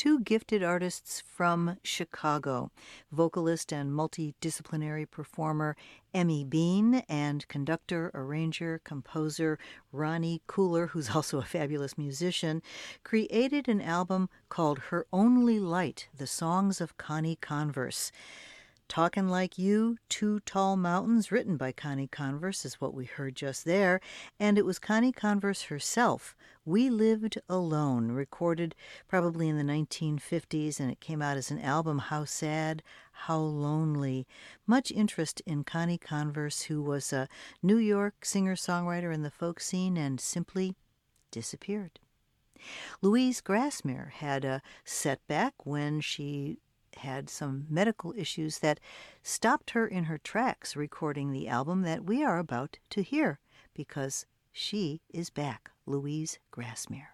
two gifted artists from Chicago, vocalist and multidisciplinary performer Emmy Bean and conductor, arranger, composer Ronnie Cooler, who's also a fabulous musician, created an album called Her Only Light, The Songs of Connie Converse. Talkin' Like You, Two Tall Mountains, written by Connie Converse, is what we heard just there. And it was Connie Converse herself, We Lived Alone, recorded probably in the 1950s, and it came out as an album, How Sad, How Lonely. Much interest in Connie Converse, who was a New York singer-songwriter in the folk scene and simply disappeared. Louise Grassmere had a setback when she had some medical issues that stopped her in her tracks recording the album that we are about to hear, because she is back, Louise Grassmere.